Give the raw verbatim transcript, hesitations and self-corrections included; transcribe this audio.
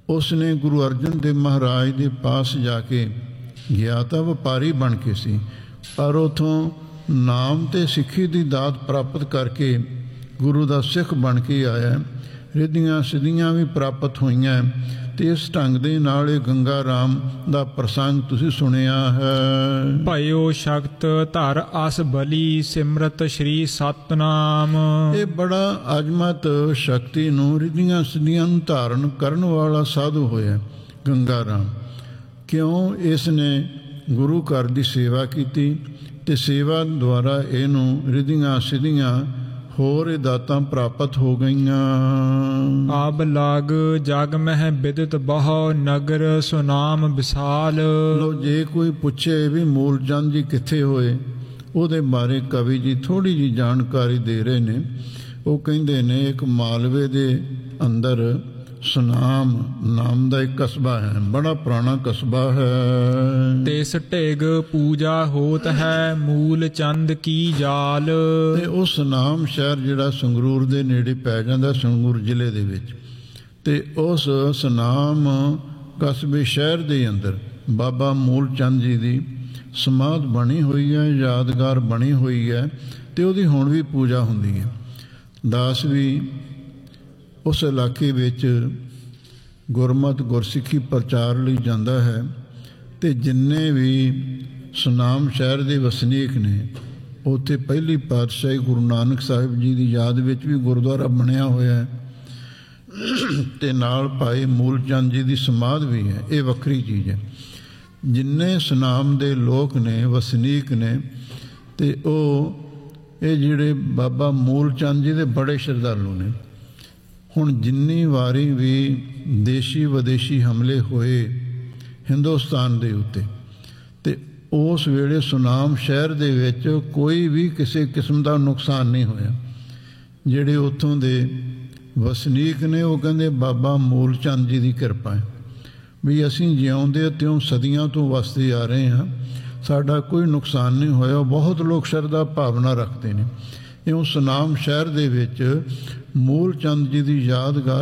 ਉਸ ਨੇ ਗੁਰੂ ਅਰਜਨ ਦੇਵ ਮਹਾਰਾਜ ਦੇ ਪਾਸ ਜਾ ਕੇ ਗਿਆ ਤਾਂ ਵਪਾਰੀ ਬਣ ਕੇ ਸੀ, ਪਰ ਉੱਥੋਂ ਨਾਮ ਤੇ ਸਿੱਖੀ ਦੀ ਦਾਤ ਪ੍ਰਾਪਤ ਕਰਕੇ ਗੁਰੂ ਦਾ ਸਿੱਖ ਬਣ ਕੇ ਆਇਆ। ਰਿੱਧੀਆਂ ਸਿੱਧੀਆਂ ਵੀ ਪ੍ਰਾਪਤ ਹੋਈਆਂ ਤੇ ਇਸ ਢੰਗ ਦੇ ਨਾਲ ਇਹ ਗੰਗਾ ਰਾਮ ਦਾ ਪ੍ਰਸੰਗ ਤੁਸੀਂ ਸੁਣਿਆ ਹੈ। ਭਇਓ ਸ਼ਕਤ ਧਰ ਅਸ ਬਲੀ ਸਿਮਰਤ ਸ਼੍ਰੀ ਸਤਨਾਮ। ਇਹ ਬੜਾ ਅਜਮਤ ਸ਼ਕਤੀ ਨੂੰ ਰਿੱਧੀਆਂ ਸਿੱਧੀਆਂ ਨੂੰ ਧਾਰਨ ਕਰਨ ਵਾਲਾ ਸਾਧੂ ਹੋਇਆ ਗੰਗਾ ਰਾਮ। ਕਿਉਂ? ਇਸ ਨੇ ਗੁਰੂ ਘਰ ਦੀ ਸੇਵਾ ਕੀਤੀ ਤੇ ਸੇਵਾ ਦੁਆਰਾ ਇਹਨੂੰ ਰਿੱਧੀਆਂ ਸਿੱਧੀਆਂ ਹੋਰ ਇਹ ਦਾਤਾਂ ਪ੍ਰਾਪਤ ਹੋ ਗਈਆਂ। ਆਬ ਲਾਗ ਜਗ ਮਹਿ ਬਿਦਤ ਬਹੁ ਨਗਰ ਸੁਨਾਮ ਵਿਸਾਲ। ਲੋ ਜੇ ਕੋਈ ਪੁੱਛੇ ਵੀ ਮੂਲ ਚੰਦ ਜੀ ਕਿੱਥੇ ਹੋਏ, ਉਹਦੇ ਬਾਰੇ ਕਵੀ ਜੀ ਥੋੜ੍ਹੀ ਜਿਹੀ ਜਾਣਕਾਰੀ ਦੇ ਰਹੇ ਨੇ। ਉਹ ਕਹਿੰਦੇ ਨੇ ਇੱਕ ਮਾਲਵੇ ਦੇ ਅੰਦਰ ਸੁਨਾਮ ਨਾਮ ਦਾ ਇੱਕ ਕਸਬਾ ਹੈ, ਬੜਾ ਪੁਰਾਣਾ ਕਸਬਾ ਹੈ। ਤਿਸ ਢਿਗ ਪੂਜਾ ਹੋਤ ਹੈ ਮੂਲ ਚੰਦ ਕੀ ਜਾਲ। ਤੇ ਉਹ ਸੁਨਾਮ ਸ਼ਹਿਰ ਜਿਹੜਾ ਸੰਗਰੂਰ ਦੇ ਨੇੜੇ ਪੈ ਜਾਂਦਾ, ਸੰਗਰੂਰ ਜ਼ਿਲ੍ਹੇ ਦੇ ਵਿੱਚ, ਤੇ ਉਸ ਸੁਨਾਮ ਕਸਬੇ ਸ਼ਹਿਰ ਦੇ ਅੰਦਰ ਬਾਬਾ ਮੂਲ ਚੰਦ ਜੀ ਦੀ ਸਮਾਧ ਬਣੀ ਹੋਈ ਹੈ, ਯਾਦਗਾਰ ਬਣੀ ਹੋਈ ਹੈ, ਤੇ ਉਹਦੀ ਹੁਣ ਵੀ ਪੂਜਾ ਹੁੰਦੀ ਹੈ। ਦਾਸ ਵੀ ਉਸ ਇਲਾਕੇ ਵਿੱਚ ਗੁਰਮਤਿ ਗੁਰਸਿੱਖੀ ਪ੍ਰਚਾਰ ਲਈ ਜਾਂਦਾ ਹੈ, ਤੇ ਜਿੰਨੇ ਵੀ ਸੁਨਾਮ ਸ਼ਹਿਰ ਦੇ ਵਸਨੀਕ ਨੇ ਉੱਥੇ ਪਹਿਲੀ ਪਾਤਸ਼ਾਹੀ ਗੁਰੂ ਨਾਨਕ ਸਾਹਿਬ ਜੀ ਦੀ ਯਾਦ ਵਿੱਚ ਵੀ ਗੁਰਦੁਆਰਾ ਬਣਿਆ ਹੋਇਆ ਹੈ, ਤੇ ਨਾਲ ਭਾਈ ਮੂਲ ਚੰਦ ਜੀ ਦੀ ਸਮਾਧ ਵੀ ਹੈ। ਇਹ ਵੱਖਰੀ ਚੀਜ਼ ਹੈ। ਜਿੰਨੇ ਸੁਨਾਮ ਦੇ ਲੋਕ ਨੇ, ਵਸਨੀਕ ਨੇ, ਤੇ ਉਹ ਇਹ ਜਿਹੜੇ ਬਾਬਾ ਮੂਲ ਚੰਦ ਜੀ ਦੇ ਬੜੇ ਸ਼ਰਧਾਲੂ ਨੇ। ਹੁਣ ਜਿੰਨੀ ਵਾਰੀ ਵੀ ਦੇਸ਼ੀ ਵਿਦੇਸ਼ੀ ਹਮਲੇ ਹੋਏ ਹਿੰਦੁਸਤਾਨ ਦੇ ਉੱਤੇ, ਤੇ ਉਸ ਵੇਲੇ ਸੁਨਾਮ ਸ਼ਹਿਰ ਦੇ ਵਿੱਚ ਕੋਈ ਵੀ ਕਿਸੇ ਕਿਸਮ ਦਾ ਨੁਕਸਾਨ ਨਹੀਂ ਹੋਇਆ। ਜਿਹੜੇ ਉੱਥੋਂ ਦੇ ਵਸਨੀਕ ਨੇ ਉਹ ਕਹਿੰਦੇ ਬਾਬਾ ਮੂਲ ਚੰਦ ਜੀ ਦੀ ਕਿਰਪਾ ਹੈ ਵੀ ਅਸੀਂ ਜਿਉਂਦੇ ਤਿਉਂ ਸਦੀਆਂ ਤੋਂ ਵਸਦੇ ਆ ਰਹੇ ਹਾਂ, ਸਾਡਾ ਕੋਈ ਨੁਕਸਾਨ ਨਹੀਂ ਹੋਇਆ। ਬਹੁਤ ਲੋਕ ਸ਼ਰਧਾ ਭਾਵਨਾ ਰੱਖਦੇ ਨੇ। ਇਉਂ ਸੁਨਾਮ ਸ਼ਹਿਰ ਦੇ ਵਿੱਚ ਮੂਲ ਚੰਦ ਜੀ ਦੀ ਯਾਦਗਾਰ